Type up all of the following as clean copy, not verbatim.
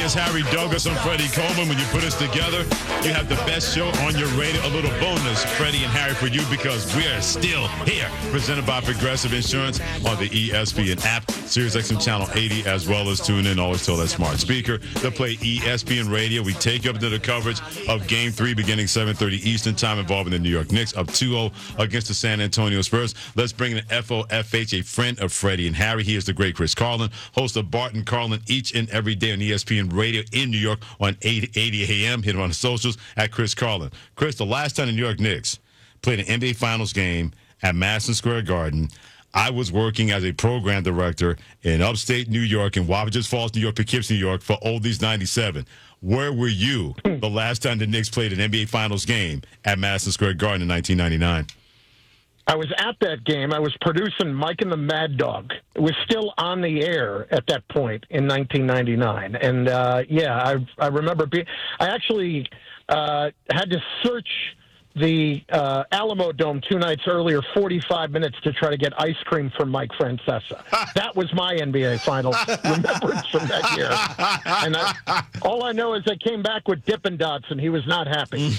is Harry Douglas. I'm Freddie Coleman. When you put us together, you have the best show on your radio. A little bonus, Freddie and Harry, for you because we are still here. Presented by Progressive Insurance on the ESPN app, Sirius XM Channel 80, as well as tune in. Always tell that smart speaker to play ESPN Radio. We take you up into the coverage of Game 3 beginning 7:30 Eastern Time involving the New York Knicks up 2-0 against the San Antonio Spurs. Let's bring in FOFH, a friend of Freddie and Harry. He is the great Chris Carlin, host of Bart and Carlin each and every day on ESPN Radio in New York on 880 AM. Hit him on the socials at Chris Carlin. Chris, the last time the New York Knicks played an NBA Finals game at Madison Square Garden, I was working as a program director in upstate New York, in Wabash Falls, New York, Poughkeepsie, New York, for Oldies 97. Where were you the last time the Knicks played an NBA Finals game at Madison Square Garden in 1999? I was at that game. I was producing Mike and the Mad Dog. It was still on the air at that point in 1999. And, I remember I actually had to search the Alamo Dome 2 nights earlier, 45 minutes, to try to get ice cream from Mike Francesa. That was my NBA Finals remembrance from that year. And all I know is I came back with Dippin' Dots, and he was not happy.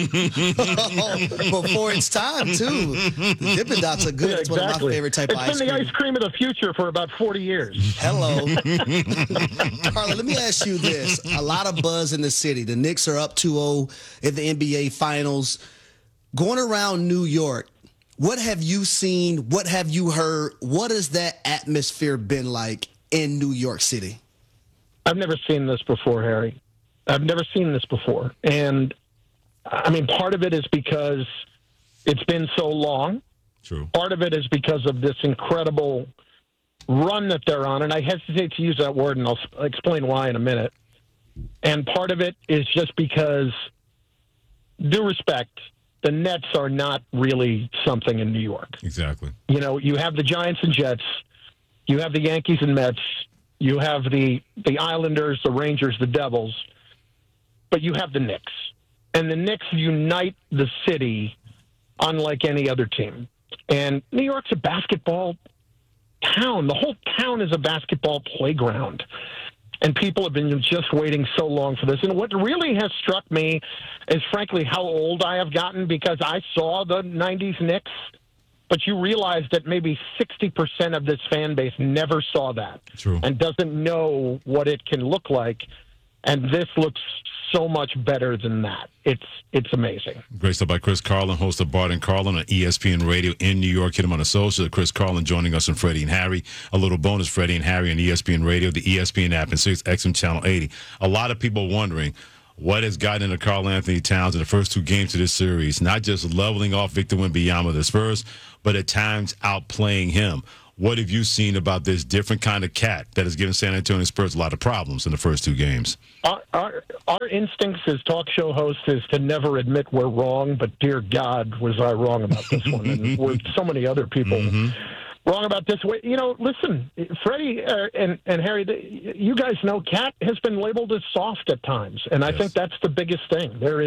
Before its time, too. The Dippin' Dots are good. Yeah, it's one of my favorite type of ice cream. It's been the ice cream of the future for about 40 years. Hello. Carla, let me ask you this. A lot of buzz in the city. The Knicks are up 2-0 in the NBA Finals. Going around New York, what have you seen? What have you heard? What has that atmosphere been like in New York City? I've never seen this before, Harry. I've never seen this before. And, I mean, part of it is because it's been so long. True. Part of it is because of this incredible run that they're on. And I hesitate to use that word, and I'll explain why in a minute. And part of it is just because, due respect, the Nets are not really something in New York. Exactly. You know, you have the Giants and Jets, you have the Yankees and Mets, you have the Islanders, the Rangers, the Devils, but you have the Knicks. And the Knicks unite the city unlike any other team. And New York's a basketball town. The whole town is a basketball playground. And people have been just waiting so long for this. And what really has struck me is, frankly, how old I have gotten, because I saw the 90s Knicks, but you realize that maybe 60% of this fan base never saw that. True. And doesn't know what it can look like. And this looks so much better than that. It's amazing. Great stuff by Chris Carlin, host of Bart and Carlin on ESPN Radio in New York. Hit him on the social. Chris Carlin joining us on Freddie and Harry. A little bonus, Freddie and Harry on ESPN Radio, the ESPN app, and Sirius XM Channel 80. A lot of people wondering what has gotten into Karl Anthony Towns in the first 2 games of this series. Not just leveling off Victor Wembanyama of the Spurs, but at times outplaying him. What have you seen about this different kind of cat that has given San Antonio Spurs a lot of problems in the first 2 games? Our instincts as talk show hosts is to never admit we're wrong, but dear God, was I wrong about this one. And we're so many other people wrong about this. You know, listen, Freddie and Harry, you guys know Cat has been labeled as soft at times, and I think that's the biggest thing. There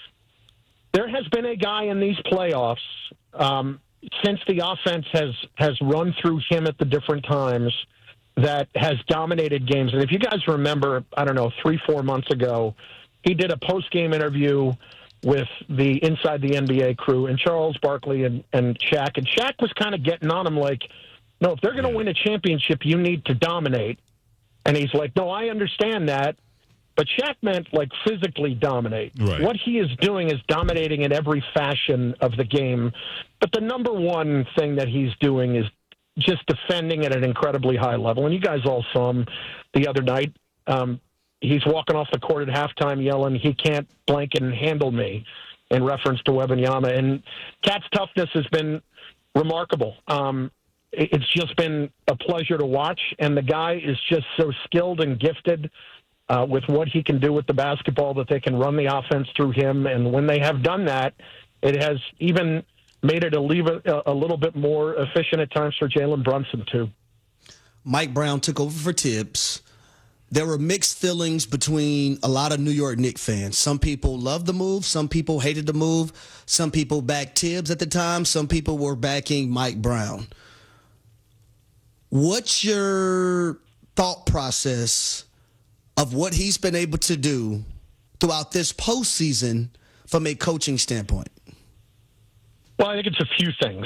has been a guy in these playoffs since the offense has run through him at the different times that has dominated games. And if you guys remember, I don't know, 3-4 months ago, he did a post-game interview with the Inside the NBA crew and Charles Barkley and Shaq. And Shaq was kind of getting on him like, no, if they're going to win a championship, you need to dominate. And he's like, no, I understand that. But Shaq meant, like, physically dominate. Right. What he is doing is dominating in every fashion of the game. But the number one thing that he's doing is just defending at an incredibly high level. And you guys all saw him the other night. He's walking off the court at halftime yelling, he can't blanket and handle me, in reference to Wembanyama. And Cat's toughness has been remarkable. It's just been a pleasure to watch. And the guy is just so skilled and gifted with what he can do with the basketball, that they can run the offense through him. And when they have done that, it has even made it a little bit more efficient at times for Jalen Brunson, too. Mike Brown took over for Tibbs. There were mixed feelings between a lot of New York Knicks fans. Some people loved the move. Some people hated the move. Some people backed Tibbs at the time. Some people were backing Mike Brown. What's your thought process of what he's been able to do throughout this postseason from a coaching standpoint? Well, I think it's a few things.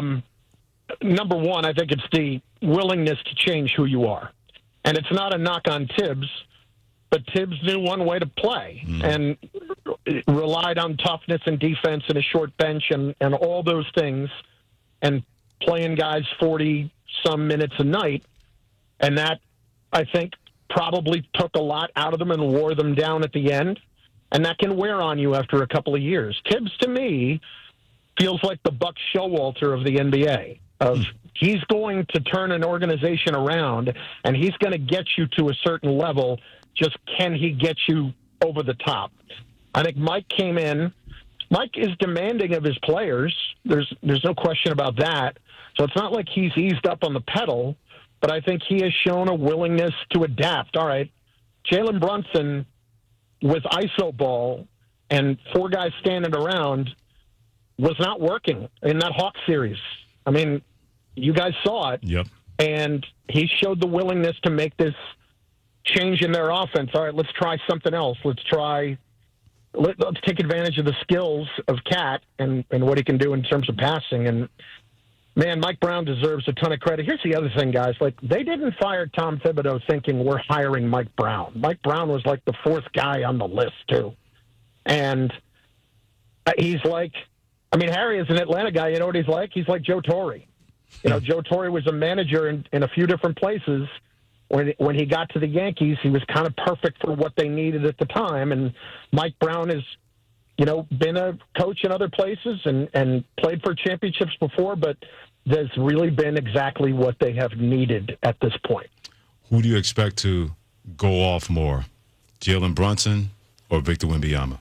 Number one, I think it's the willingness to change who you are. And it's not a knock on Tibbs, but Tibbs knew one way to play and relied on toughness and defense and a short bench and all those things and playing guys 40-some minutes a night. And that, I think, probably took a lot out of them and wore them down at the end. And that can wear on you after a couple of years. Tibbs, to me, feels like the Buck Showalter of the NBA. He's going to turn an organization around, and he's going to get you to a certain level. Just can he get you over the top? I think Mike came in. Mike is demanding of his players. There's no question about that. So it's not like he's eased up on the pedal, but I think he has shown a willingness to adapt. All right, Jalen Brunson with iso ball and four guys standing around was not working in that Hawks series. I mean, you guys saw it. Yep. And he showed the willingness to make this change in their offense. All right, let's try something else. Let's take advantage of the skills of Cat and what he can do in terms of passing. And, man, Mike Brown deserves a ton of credit. Here's the other thing, guys. Like, they didn't fire Tom Thibodeau thinking we're hiring Mike Brown. Mike Brown was like the fourth guy on the list, too. And he's like, I mean, Harry is an Atlanta guy. You know what he's like? He's like Joe Torre. You know, Joe Torre was a manager in a few different places. When he got to the Yankees, he was kind of perfect for what they needed at the time. And Mike Brown has, you know, been a coach in other places and played for championships before, but has really been exactly what they have needed at this point. Who do you expect to go off more, Jalen Brunson or Victor Wembanyama?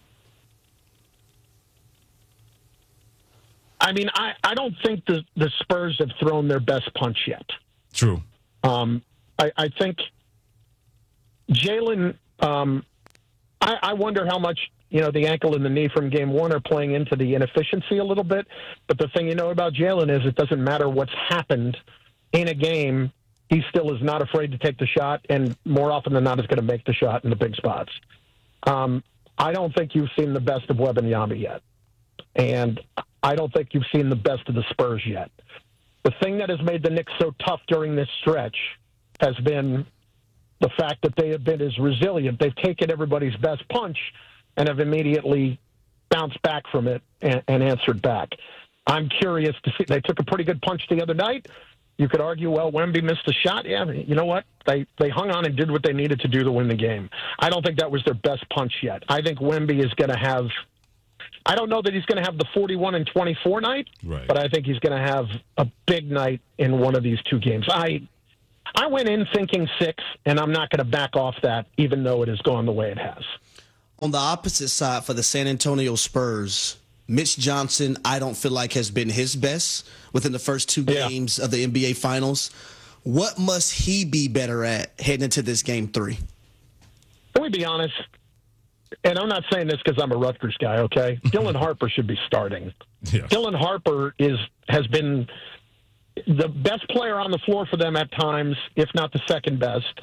I mean, I don't think the Spurs have thrown their best punch yet. True. I think Jalen, I wonder how much, you know, the ankle and the knee from game one are playing into the inefficiency a little bit. But the thing you know about Jalen is it doesn't matter what's happened in a game. He still is not afraid to take the shot, and more often than not is going to make the shot in the big spots. I don't think you've seen the best of Wembanyama yet. And I don't think you've seen the best of the Spurs yet. The thing that has made the Knicks so tough during this stretch has been the fact that they have been as resilient. They've taken everybody's best punch and have immediately bounced back from it and answered back. I'm curious to see. They took a pretty good punch the other night. You could argue, well, Wemby missed a shot. Yeah, you know what? They hung on and did what they needed to do to win the game. I don't think that was their best punch yet. I think Wemby is going to have – I don't know that he's going to have the 41 and 24 night, right, but I think he's going to have a big night in one of these two games. I went in thinking 6, and I'm not going to back off that, even though it has gone the way it has. On the opposite side, for the San Antonio Spurs, Mitch Johnson, I don't feel like has been his best within the first two games of the NBA Finals. What must he be better at heading into this game 3? Let me be honest, and I'm not saying this because I'm a Rutgers guy, okay? Dylan Harper should be starting. Yeah. Dylan Harper has been the best player on the floor for them at times, if not the second best.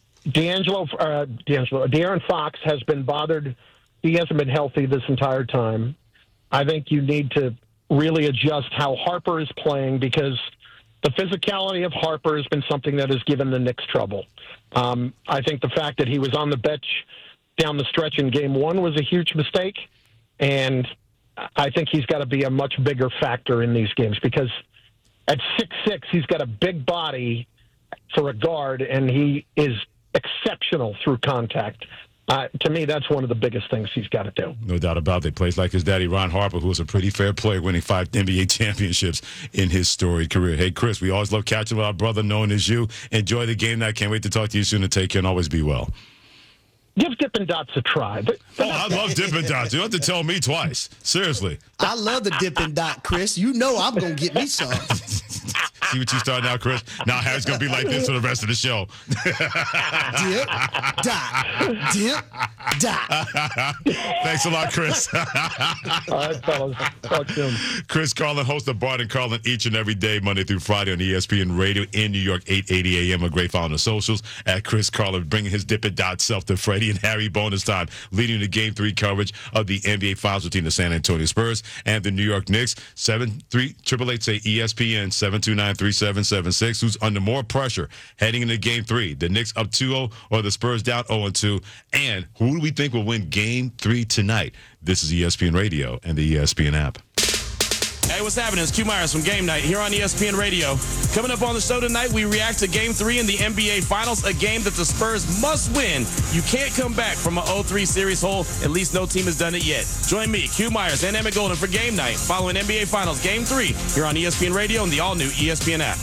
De'Aaron Fox has been bothered. He hasn't been healthy this entire time. I think you need to really adjust how Harper is playing because the physicality of Harper has been something that has given the Knicks trouble. I think the fact that he was on the bench down the stretch in game 1 was a huge mistake, and I think he's got to be a much bigger factor in these games because at 6'6", he's got a big body for a guard, and he is exceptional through contact. To me, that's one of the biggest things he's got to do. No doubt about it. He plays like his daddy, Ron Harper, who was a pretty fair player, winning 5 NBA championships in his storied career. Hey, Chris, we always love catching with our brother known as you. Enjoy the game night. Can't wait to talk to you soon, and take care and always be well. Give Dippin' Dots a try. I love Dippin' Dots. You don't have to tell me twice. Seriously. I love the Dippin' Dot, Chris. You know I'm going to get me some. See what you start now, Chris? Now Harry's going to be like this for the rest of the show. Dip, dot, dip, Thanks a lot, Chris. All right, fellas. Talk soon. Chris Carlin, host of Bart and Carlin each and every day, Monday through Friday on ESPN Radio in New York, 8:80 a.m. A great follow on the socials at Chris Carlin, bringing his Dip Dot self to Freddie and Harry bonus time, leading the Game 3 coverage of the NBA Finals between the San Antonio Spurs and the New York Knicks. 73888 say ESPN 729-3776. Who's under more pressure heading into Game 3? The Knicks up 2-0 or the Spurs down 0-2? And who do we think will win Game 3 tonight? This is ESPN Radio and the ESPN app. Hey, what's happening? It's Q Myers from Game Night here on ESPN Radio. Coming up on the show tonight, we react to Game 3 in the NBA Finals, a game that the Spurs must win. You can't come back from an 0-3 series hole. At least no team has done it yet. Join me, Q Myers, and Emmett Golden for Game Night, following NBA Finals Game 3 here on ESPN Radio and the all-new ESPN app.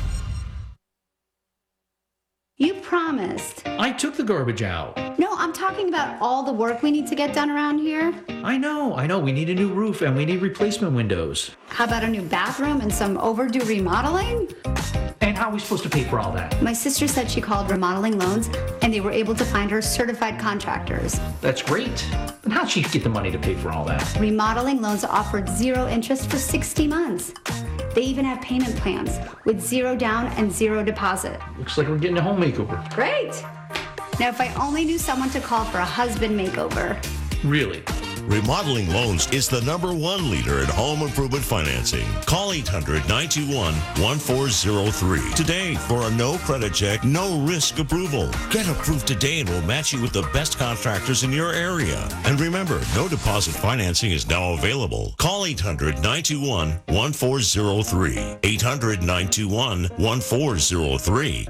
You promised. I took the garbage out. No, I'm talking about all the work we need to get done around here. I know. We need a new roof and we need replacement windows. How about a new bathroom and some overdue remodeling? And how are we supposed to pay for all that? My sister said she called Remodeling Loans and they were able to find her certified contractors. That's great. But how'd she get the money to pay for all that? Remodeling Loans offered 0 interest for 60 months. They even have payment plans with 0 down and 0 deposit. Looks like we're getting a home makeover. Great. Now, if I only knew someone to call for a husband makeover. Really? Remodeling Loans is the #1 leader in home improvement financing. Call 800-921-1403 today for a no credit check, no risk approval. Get approved today and we'll match you with the best contractors in your area. And remember, no deposit financing is now available. Call 800-921-1403. 800-921-1403.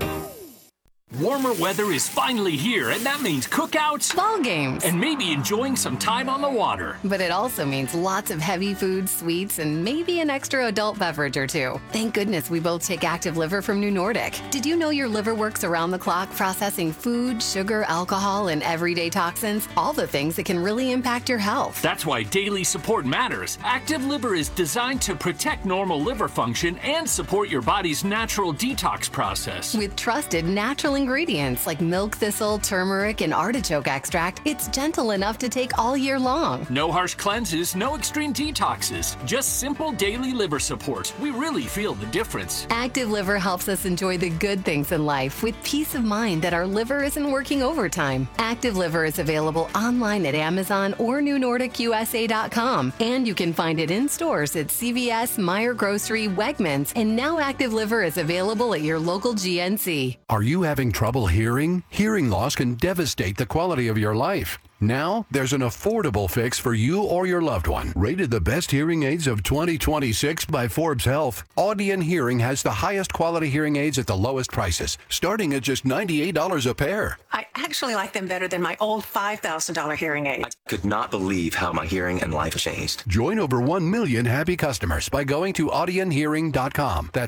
Warmer weather is finally here, and that means cookouts, ball games, and maybe enjoying some time on the water. But it also means lots of heavy food, sweets, and maybe an extra adult beverage or two. Thank goodness we both take Active Liver from New Nordic. Did you know your liver works around the clock processing food, sugar, alcohol, and everyday toxins? All the things that can really impact your health. That's why daily support matters. Active Liver is designed to protect normal liver function and support your body's natural detox process. With trusted natural ingredients like milk thistle, turmeric, and artichoke extract, it's gentle enough to take all year long. No harsh cleanses, no extreme detoxes, just simple daily liver support. We really feel the difference. Active Liver helps us enjoy the good things in life with peace of mind that our liver isn't working overtime. Active Liver is available online at Amazon or NewNordicUSA.com, and you can find it in stores at CVS, Meijer Grocery, Wegmans, and now Active Liver is available at your local GNC. Are you having trouble hearing? Hearing loss can devastate the quality of your life. Now, there's an affordable fix for you or your loved one. Rated the best hearing aids of 2026 by Forbes Health, Audion Hearing has the highest quality hearing aids at the lowest prices, starting at just $98 a pair. I actually like them better than my old $5,000 hearing aid. I could not believe how my hearing and life changed. Join over 1 million happy customers by going to audionhearing.com. That's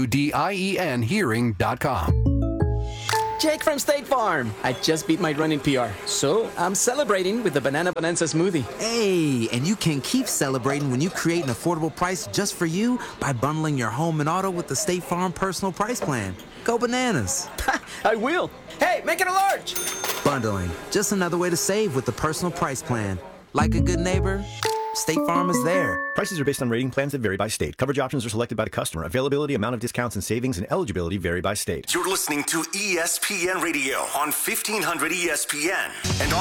AUDIEN hearing.com. Jake from State Farm. I just beat my running PR, so I'm celebrating with the Banana Bonanza smoothie. Hey, and you can keep celebrating when you create an affordable price just for you by bundling your home and auto with the State Farm Personal Price Plan. Go bananas. I will. Hey, make it a large. Bundling, just another way to save with the Personal Price Plan. Like a good neighbor, State Farm is there. Prices are based on rating plans that vary by state. Coverage options are selected by the customer. Availability, amount of discounts and savings, and eligibility vary by state. You're listening to ESPN Radio on 1500 ESPN and